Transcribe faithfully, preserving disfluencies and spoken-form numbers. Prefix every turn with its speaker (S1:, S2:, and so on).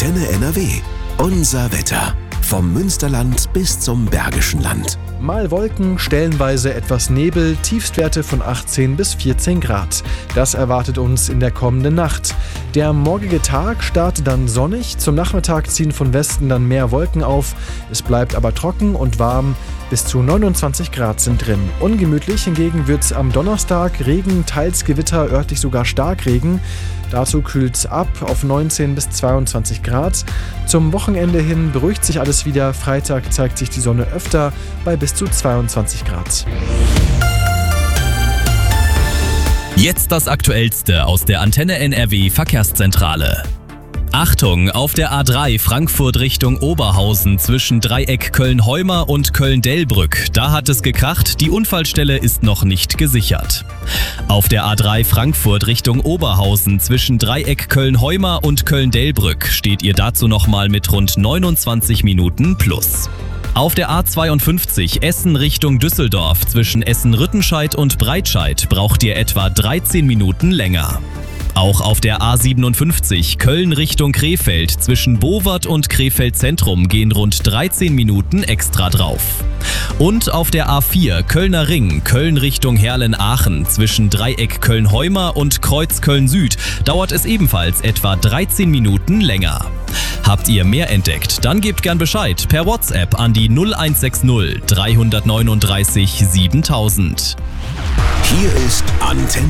S1: Antenne N R W. Unser Wetter. Vom Münsterland bis zum Bergischen Land.
S2: Mal Wolken, stellenweise etwas Nebel, Tiefstwerte von achtzehn bis vierzehn Grad. Das erwartet uns in der kommenden Nacht. Der morgige Tag startet dann sonnig, zum Nachmittag ziehen von Westen dann mehr Wolken auf. Es bleibt aber trocken und warm, bis zu neunundzwanzig Grad sind drin. Ungemütlich hingegen wird es am Donnerstag, Regen, teils Gewitter, örtlich sogar Starkregen. Dazu kühlt es ab auf neunzehn bis zweiundzwanzig Grad. Zum Wochenende hin beruhigt sich alles wieder. Freitag zeigt sich die Sonne öfter bei bis zu zweiundzwanzig Grad.
S3: Jetzt das Aktuellste aus der Antenne N R W Verkehrszentrale. Achtung, auf der A drei Frankfurt Richtung Oberhausen zwischen Dreieck Köln-Heuma und Köln-Delbrück. Da hat es gekracht, die Unfallstelle ist noch nicht gesichert. Auf der A drei Frankfurt Richtung Oberhausen zwischen Dreieck Köln-Heuma und Köln-Delbrück steht ihr dazu nochmal mit rund neunundzwanzig Minuten plus. Auf der A zweiundfünfzig Essen Richtung Düsseldorf zwischen Essen-Rüttenscheid und Breitscheid braucht ihr etwa dreizehn Minuten länger. Auch auf der A siebenundfünfzig Köln Richtung Krefeld zwischen Bowert und Krefeld Zentrum gehen rund dreizehn Minuten extra drauf. Und auf der A vier Kölner Ring Köln Richtung Herlen-Aachen zwischen Dreieck Köln-Heuma und Kreuz Köln-Süd dauert es ebenfalls etwa dreizehn Minuten länger. Habt ihr mehr entdeckt? Dann gebt gern Bescheid per WhatsApp an die null eins sechs null drei neun drei siebentausend.
S1: Hier ist Antenne